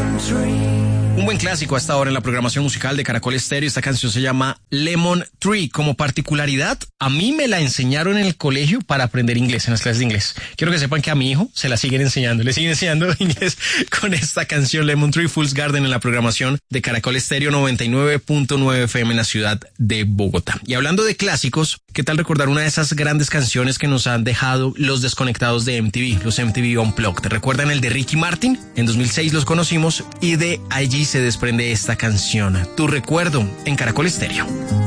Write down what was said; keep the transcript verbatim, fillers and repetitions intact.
Un buen clásico hasta ahora en la programación musical de Caracol Estéreo. Esta canción se llama Lemon Tree. Como particularidad, a mí me la enseñaron en el colegio para aprender inglés, en las clases de inglés. Quiero que sepan que a mi hijo se la siguen enseñando. Le siguen enseñando inglés con esta canción Lemon Tree, Fool's Garden, en la programación de Caracol Estéreo noventa y nueve punto nueve F M en la ciudad de Bogotá. Y hablando de clásicos, ¿qué tal recordar una de esas grandes canciones que nos han dejado los desconectados de M T V, los M T V Unplugged? ¿Recuerdan el de Ricky Martin? En dos mil seis los conocimos y de allí se desprende esta canción, Tu Recuerdo, en Caracol Estéreo.